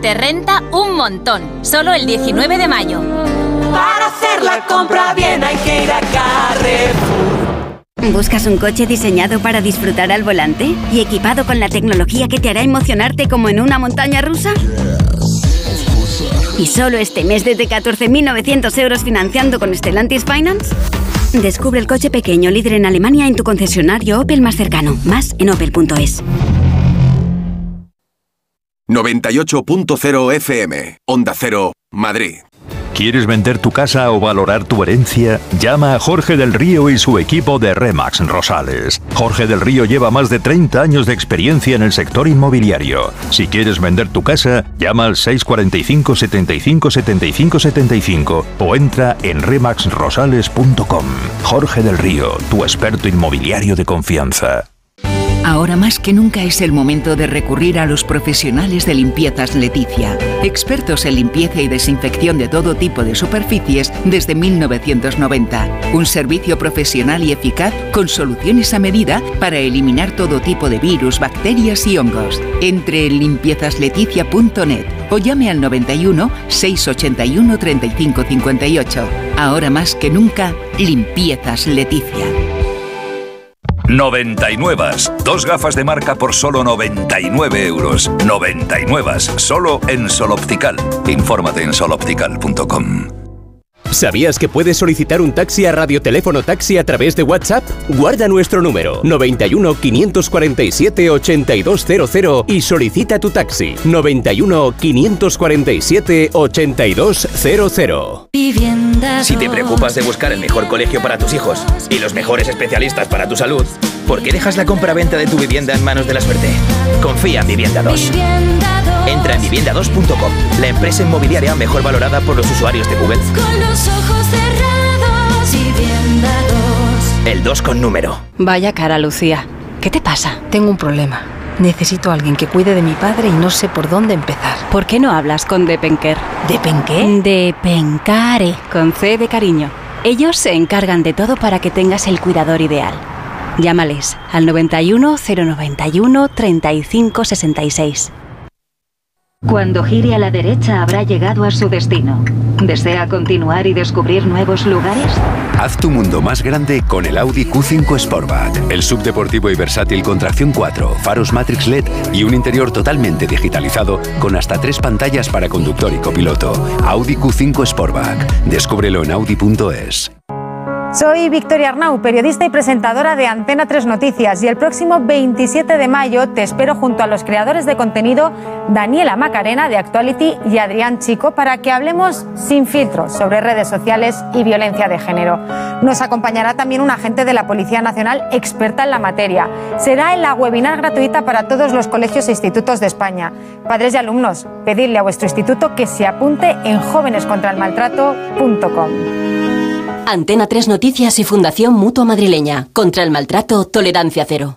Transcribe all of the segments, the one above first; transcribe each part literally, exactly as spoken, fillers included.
te renta un montón. Solo el diecinueve de mayo. Para hacer la compra bien hay que ir a Carrefour. ¿Buscas un coche diseñado para disfrutar al volante y equipado con la tecnología que te hará emocionarte como en una montaña rusa? ¿Y solo este mes desde catorce mil novecientos euros financiando con Stellantis Finance? Descubre el coche pequeño líder en Alemania en tu concesionario Opel más cercano. Más en opel punto es. noventa y ocho punto cero F M, Onda Cero, Madrid. ¿Quieres vender tu casa o valorar tu herencia? Llama a Jorge del Río y su equipo de Remax Rosales. Jorge del Río lleva más de treinta años de experiencia en el sector inmobiliario. Si quieres vender tu casa, llama al seis cuatro cinco, setenta y cinco, setenta y cinco, setenta y cinco o entra en remax rosales punto com. Jorge del Río, tu experto inmobiliario de confianza. Ahora más que nunca es el momento de recurrir a los profesionales de Limpiezas Leticia, expertos en limpieza y desinfección de todo tipo de superficies desde mil novecientos noventa. Un servicio profesional y eficaz con soluciones a medida para eliminar todo tipo de virus, bacterias y hongos. Entre en limpiezas leticia punto net o llame al noventa y uno, seiscientos ochenta y uno, treinta y cinco cincuenta y ocho. Ahora más que nunca, Limpiezas Leticia. noventa y nueve. Dos gafas de marca por solo noventa y nueve euros. noventa y nueve. Solo en Sol Optical. Infórmate en sol optical punto com. ¿Sabías que puedes solicitar un taxi a Radioteléfono Taxi a través de WhatsApp? Guarda nuestro número noventa y uno, quinientos cuarenta y siete, ochenta y dos cero cero y solicita tu taxi noventa y uno, quinientos cuarenta y siete, ochenta y dos cero cero. Si te preocupas de buscar el mejor colegio para tus hijos y los mejores especialistas para tu salud, ¿por qué dejas la compra-venta de tu vivienda en manos de la suerte? Confía en Vivienda dos. Entra en vivienda dos punto com, la empresa inmobiliaria mejor valorada por los usuarios de Google. Con los ojos cerrados, Vivienda dos. El dos con número. Vaya cara, Lucía. ¿Qué te pasa? Tengo un problema. Necesito a alguien que cuide de mi padre y no sé por dónde empezar. ¿Por qué no hablas con Depenker? ¿Depenqué? Depencare, con C de cariño. Ellos se encargan de todo para que tengas el cuidador ideal. Llámales al noventa y uno, cero noventa y uno, treinta y cinco sesenta y seis. Cuando gire a la derecha habrá llegado a su destino. ¿Desea continuar y descubrir nuevos lugares? Haz tu mundo más grande con el Audi Q cinco Sportback. El subdeportivo y versátil con tracción cuatro, faros Matrix L E D y un interior totalmente digitalizado con hasta tres pantallas para conductor y copiloto. Audi Q cinco Sportback. Descúbrelo en audi punto es. Soy Victoria Arnau, periodista y presentadora de Antena tres Noticias, y el próximo veintisiete de mayo te espero junto a los creadores de contenido Daniela Macarena de Actuality y Adrián Chico para que hablemos sin filtros sobre redes sociales y violencia de género. Nos acompañará también un agente de la Policía Nacional experta en la materia. Será en la webinar gratuita para todos los colegios e institutos de España. Padres y alumnos, pedidle a vuestro instituto que se apunte en jóvenes contra el maltrato punto com. Antena tres Noticias y Fundación Mutua Madrileña. Contra el maltrato, tolerancia cero.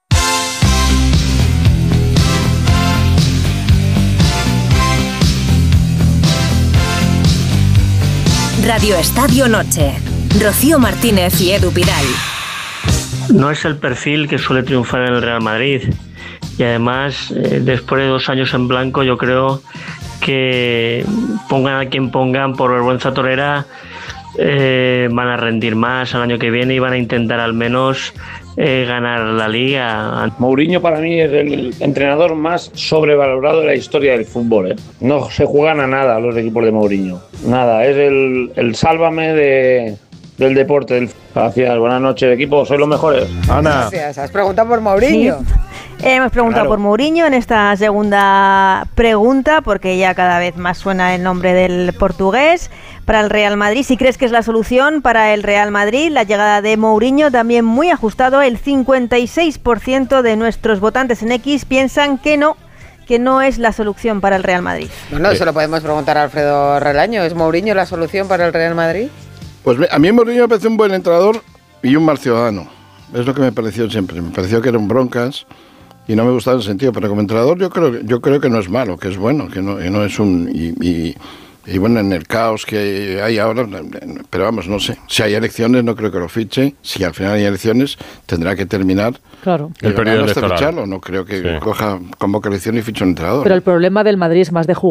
Radio Estadio Noche. Rocío Martínez y Edu Pidal. No es el perfil que suele triunfar en el Real Madrid. Y además, eh, después de dos años en blanco, yo creo que pongan a quien pongan por vergüenza torera, Eh, van a rendir más el año que viene y van a intentar al menos eh, ganar la Liga. Mourinho para mí es el entrenador más sobrevalorado de la historia del fútbol, ¿eh? No se juegan a nada los equipos de Mourinho, nada, es el, el sálvame de, del deporte. Del... Gracias, buenas noches equipo, sois los mejores. Ana. Gracias, has preguntado por Mourinho. Sí. Hemos preguntado Claro. por Mourinho en esta segunda pregunta, porque ya cada vez más suena el nombre del portugués para el Real Madrid. Si crees que es la solución para el Real Madrid, la llegada de Mourinho, también muy ajustado. El cincuenta y seis por ciento de nuestros votantes en X piensan que no, que no es la solución para el Real Madrid. Bueno, eso lo podemos preguntar a Alfredo Relaño. ¿Es Mourinho la solución para el Real Madrid? Pues a mí Mourinho me parece un buen entrenador y un mal ciudadano. Es lo que me pareció siempre. Me pareció que era un broncas y no me gustaba el sentido, pero como entrenador yo creo, yo creo que no es malo, que es bueno, que no, que no es un... Y, y, y bueno, en el caos que hay ahora, pero vamos, no sé. Si hay elecciones no creo que lo fiche. Si al final hay elecciones tendrá que terminar claro. el, el periodo hasta electoral. ficharlo. No creo que sí. coja, convoca elección y fiche un entrenador. Pero el problema del Madrid es más de jugar.